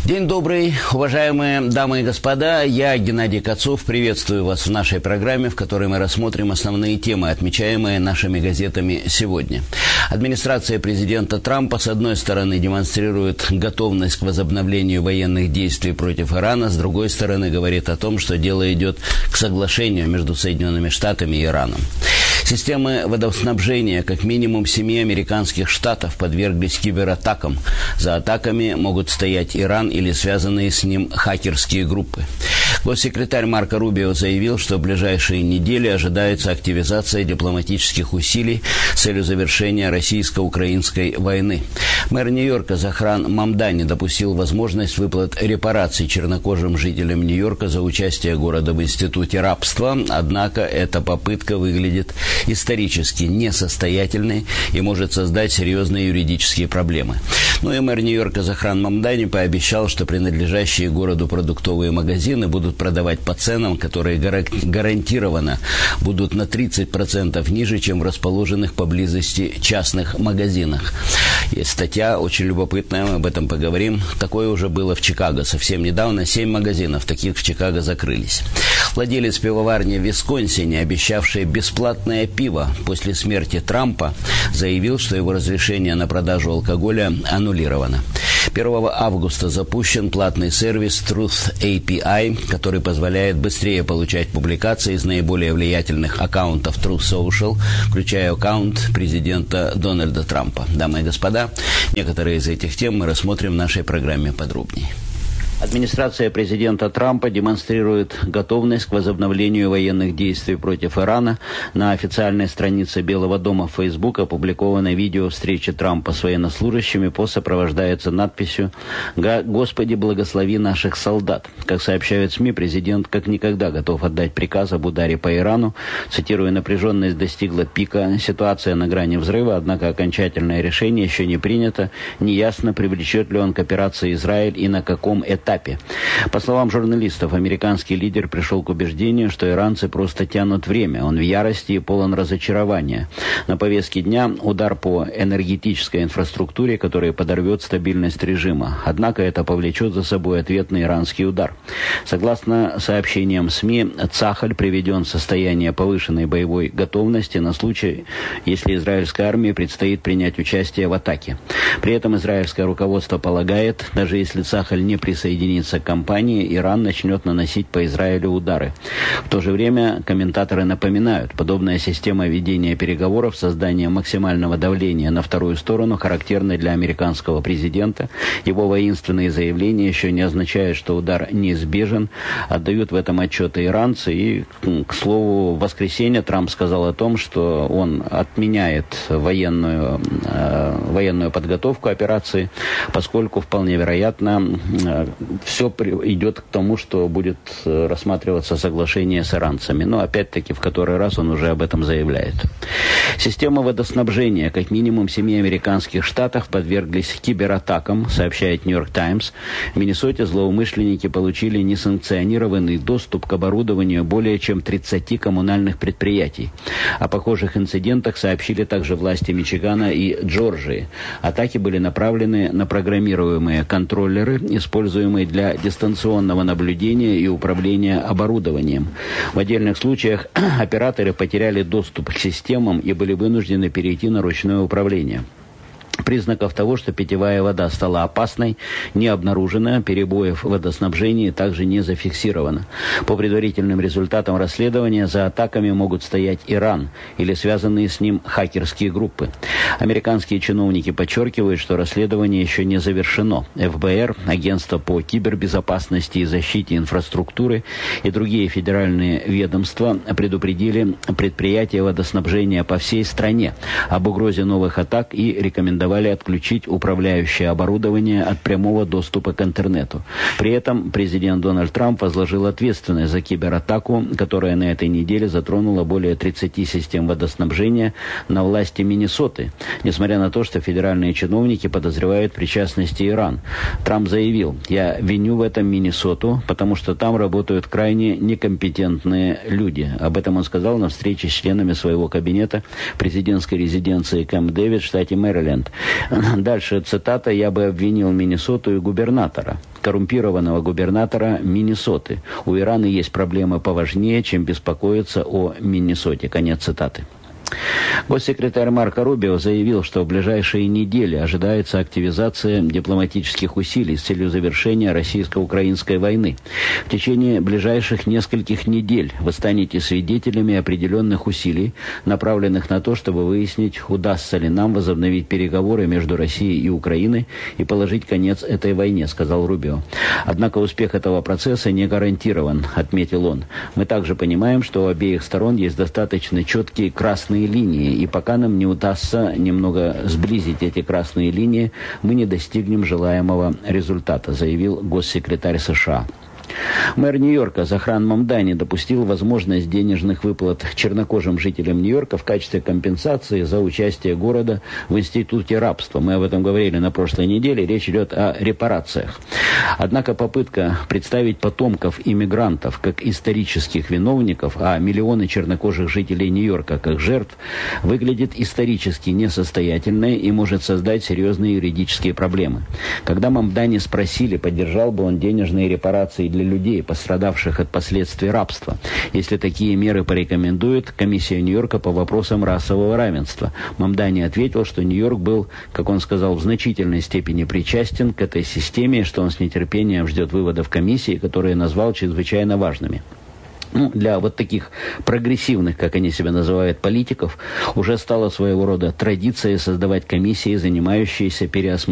День добрый, уважаемые дамы и господа. Я, Геннадий Кацов, приветствую вас в нашей программе, в которой мы рассмотрим основные темы, отмечаемые нашими газетами сегодня. Администрация президента Трампа, с одной стороны, демонстрирует готовность к возобновлению военных действий против Ирана, с другой стороны, говорит о том, что дело идет к соглашению между Соединенными Штатами и Ираном. Системы водоснабжения как минимум 7 американских штатов подверглись кибератакам. За атаками могут стоять Иран или связанные с ним хакерские группы. Госсекретарь Марко Рубио заявил, что в ближайшие недели ожидается активизация дипломатических усилий с целью завершения российско-украинской войны. Мэр Нью-Йорка Захран Мамдани допустил возможность выплат репараций чернокожим жителям Нью-Йорка за участие города в институте рабства, однако эта попытка выглядит исторически несостоятельной и может создать серьезные юридические проблемы. Ну и мэр Нью-Йорка Захран Мамдани пообещал, что принадлежащие городу продуктовые магазины будут продавать по ценам, которые гарантированно будут на 30% ниже, чем в расположенных поблизости частных магазинах. Есть статья очень любопытная, мы об этом поговорим. Такое уже было в Чикаго. Совсем недавно 7 магазинов таких в Чикаго закрылись. Владелец пивоварни в Висконсине, обещавший бесплатное пиво после смерти Трампа, заявил, что его разрешение на продажу алкоголя аннулировано. 1 августа запущен платный сервис Truth API, который позволяет быстрее получать публикации из наиболее влиятельных аккаунтов Truth Social, включая аккаунт президента Дональда Трампа. Дамы и господа, некоторые из этих тем мы рассмотрим в нашей программе подробнее. Администрация президента Трампа демонстрирует готовность к возобновлению военных действий против Ирана. На официальной странице Белого дома в Facebook опубликовано видео встречи Трампа с военнослужащими. Пост сопровождается надписью «Господи, благослови наших солдат». Как сообщают СМИ, президент как никогда готов отдать приказ об ударе по Ирану. Цитирую, напряженность достигла пика, ситуация на грани взрыва, однако окончательное решение еще не принято. Неясно, привлечет ли он к операции Израиль и на каком этапе. По словам журналистов, американский лидер пришел к убеждению, что иранцы просто тянут время. Он в ярости и полон разочарования. На повестке дня удар по энергетической инфраструктуре, который подорвет стабильность режима. Однако это повлечет за собой ответный иранский удар. Согласно сообщениям СМИ, Цахаль приведен в состояние повышенной боевой готовности на случай, если израильской армии предстоит принять участие в атаке. При этом израильское руководство полагает, даже если Цахаль не присоединится к кампании, Иран начнет наносить по Израилю удары. В то же время комментаторы напоминают, подобная система ведения переговоров, создание максимального давления на вторую сторону характерна для американского президента. Его воинственные заявления еще не означают, что удар неизбежен. Отдают в этом отчеты иранцы. И, к слову, в воскресенье Трамп сказал о том, что он отменяет военную подготовку операции, поскольку вполне вероятно все идет к тому, что будет рассматриваться соглашение с иранцами. Но опять-таки в который раз он уже об этом заявляет. Система водоснабжения как минимум 7 американских штатов подверглись кибератакам, сообщает Нью-Йорк Таймс. В Миннесоте злоумышленники получили несанкционированный доступ к оборудованию более чем 30 коммунальных предприятий. О похожих инцидентах сообщили также власти Мичигана и Джорджии. Атаки были направлены на программируемые контроллеры, используемые для дистанционного наблюдения и управления оборудованием. В отдельных случаях операторы потеряли доступ к системам и были вынуждены перейти на ручное управление. Признаков того, что питьевая вода стала опасной, не обнаружено, перебоев в водоснабжении также не зафиксировано. По предварительным результатам расследования за атаками могут стоять Иран или связанные с ним хакерские группы. Американские чиновники подчеркивают, что расследование еще не завершено. ФБР, Агентство по кибербезопасности и защите инфраструктуры и другие федеральные ведомства предупредили предприятия водоснабжения по всей стране об угрозе новых атак и рекомендовали отключить управляющее оборудование от прямого доступа к интернету. При этом президент Дональд Трамп возложил ответственность за кибератаку, которая на этой неделе затронула более 30 систем водоснабжения, на власти Миннесоты, несмотря на то, что федеральные чиновники подозревают в причастности Иран. Трамп заявил: «Я виню в этом Миннесоту, потому что там работают крайне некомпетентные люди». Об этом он сказал на встрече с членами своего кабинета в президентской резиденции Кэмп Дэвид в штате Мэриленд. Дальше цитата: «Я бы обвинил Миннесоту и губернатора». коррумпированного губернатора Миннесоты. У Ирана есть проблемы поважнее, чем беспокоиться о Миннесоте. Конец цитаты. Госсекретарь Марко Рубио заявил, что в ближайшие недели ожидается активизация дипломатических усилий с целью завершения российско-украинской войны. В течение ближайших нескольких недель вы станете свидетелями определенных усилий, направленных на то, чтобы выяснить, удастся ли нам возобновить переговоры между Россией и Украиной и положить конец этой войне, сказал Рубио. Однако успех этого процесса не гарантирован, отметил он. Мы также понимаем, что у обеих сторон есть достаточно четкие красные линии, и пока нам не удастся немного сблизить эти красные линии, мы не достигнем желаемого результата, заявил госсекретарь США. Мэр Нью-Йорка Захран Мамдани допустил возможность денежных выплат чернокожим жителям Нью-Йорка в качестве компенсации за участие города в институте рабства. Мы об этом говорили на прошлой неделе. Речь идет о репарациях. Однако попытка представить потомков иммигрантов как исторических виновников, а миллионы чернокожих жителей Нью-Йорка как жертв, выглядит исторически несостоятельной и может создать серьезные юридические проблемы. Когда Мамдани спросили, поддержал бы он денежные репарации для людей, пострадавших от последствий рабства, если такие меры порекомендует Комиссия Нью-Йорка по вопросам расового равенства. Мамдани ответил, что Нью-Йорк был, как он сказал, в значительной степени причастен к этой системе, и что он с нетерпением ждет выводов комиссии, которые назвал чрезвычайно важными. Для вот таких прогрессивных, как они себя называют, политиков, уже стало своего рода традицией создавать комиссии, занимающиеся переосмыслением